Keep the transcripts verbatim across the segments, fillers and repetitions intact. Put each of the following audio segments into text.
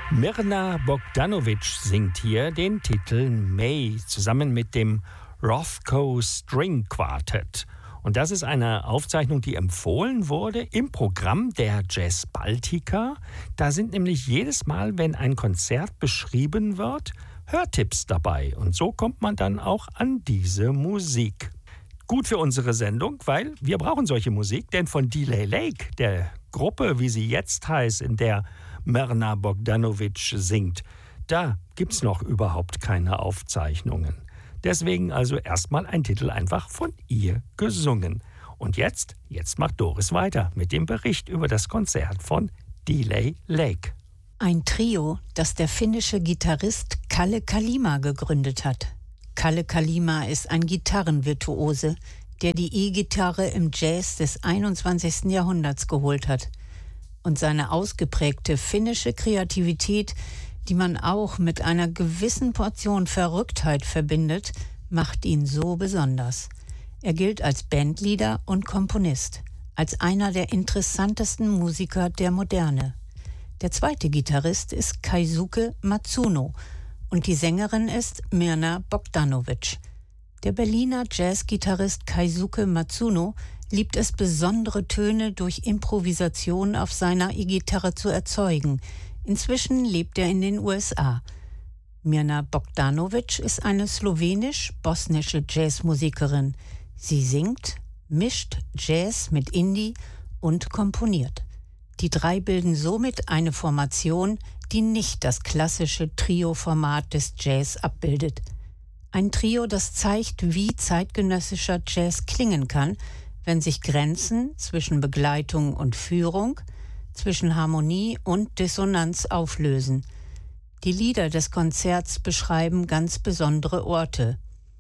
Mirna Bogdanovic singt hier den Titel May zusammen mit dem Rothko String Quartet. Und das ist eine Aufzeichnung, die empfohlen wurde im Programm der Jazz Baltica. Da sind nämlich jedes Mal, wenn ein Konzert beschrieben wird, Hörtipps dabei. Und so kommt man dann auch an diese Musik. Gut für unsere Sendung, weil wir brauchen solche Musik, denn von Delay Lake, der Gruppe, wie sie jetzt heißt, in der Mirna Bogdanovic singt, da gibt's noch überhaupt keine Aufzeichnungen. Deswegen also erstmal ein Titel einfach von ihr gesungen. Und jetzt, jetzt macht Doris weiter mit dem Bericht über das Konzert von Delay Lake. Ein Trio, das der finnische Gitarrist Kalle Kalima gegründet hat. Kalle Kalima ist ein Gitarrenvirtuose, der die E-Gitarre im Jazz des einundzwanzigsten Jahrhunderts geholt hat. Und seine ausgeprägte finnische Kreativität, die man auch mit einer gewissen Portion Verrücktheit verbindet, macht ihn so besonders. Er gilt als Bandleader und Komponist, als einer der interessantesten Musiker der Moderne. Der zweite Gitarrist ist Keisuke Matsuno und die Sängerin ist Mirna Bogdanovic. Der Berliner Jazzgitarrist Keisuke Matsuno liebt es, besondere Töne durch Improvisation auf seiner E-Gitarre zu erzeugen. Inzwischen lebt er in den U S A. Mirna Bogdanovic ist eine slowenisch-bosnische Jazzmusikerin. Sie singt, mischt Jazz mit Indie und komponiert. Die drei bilden somit eine Formation, die nicht das klassische Trio-Format des Jazz abbildet. Ein Trio, das zeigt, wie zeitgenössischer Jazz klingen kann, wenn sich Grenzen zwischen Begleitung und Führung, zwischen Harmonie und Dissonanz auflösen. Die Lieder des Konzerts beschreiben ganz besondere Orte.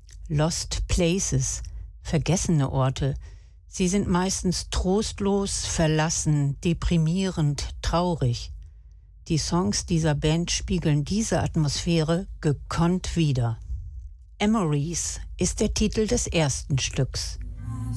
Lost Places, vergessene Orte. Sie sind meistens trostlos, verlassen, deprimierend, traurig. Die Songs dieser Band spiegeln diese Atmosphäre gekonnt wider. Memories ist der Titel des ersten Stücks.